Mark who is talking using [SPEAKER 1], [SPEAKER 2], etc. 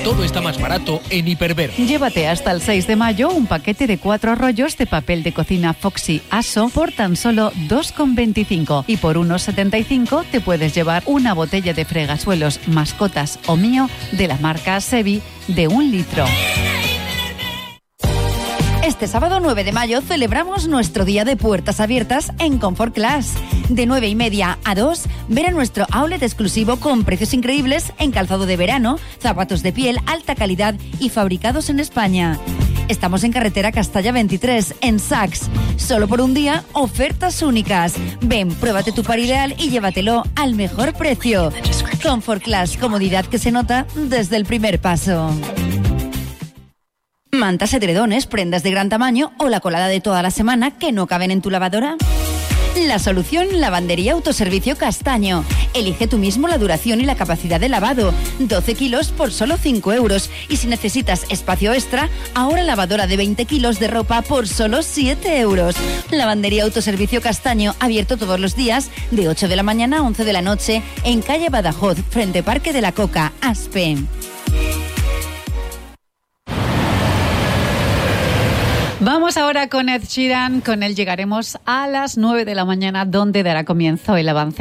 [SPEAKER 1] Todo está más barato en Hiperver.
[SPEAKER 2] Llévate hasta el 6 de mayo un paquete de 4 rollos de papel de cocina Foxy Aso por tan solo 2,25 y por 1,75 te puedes llevar una botella de fregasuelos Mascotas o Mío de la marca Sebi de 1 litro.
[SPEAKER 3] Este sábado 9 de mayo celebramos nuestro día de puertas abiertas en Comfort Class. De 9:30 a 2, ver a nuestro outlet exclusivo con precios increíbles en calzado de verano, zapatos de piel, alta calidad y fabricados en España. Estamos en carretera Castalla 23, en Saks. Solo por un día, ofertas únicas. Ven, pruébate tu par ideal y llévatelo al mejor precio. Comfort Class, comodidad que se nota desde el primer paso. ¿Mantas, edredones, prendas de gran tamaño o la colada de toda la semana que no caben en tu lavadora? La solución, Lavandería Autoservicio Castaño. Elige tú mismo la duración y la capacidad de lavado. 12 kilos por solo 5 euros. Y si necesitas espacio extra, ahora lavadora de 20 kilos de ropa por solo 7 euros. Lavandería Autoservicio Castaño, abierto todos los días de 8 de la mañana a 11 de la noche en calle Badajoz, frente Parque de la Coca, Aspe.
[SPEAKER 2] Vamos ahora con Ed Sheeran. Con él llegaremos a las 9 de la mañana, donde dará comienzo el avance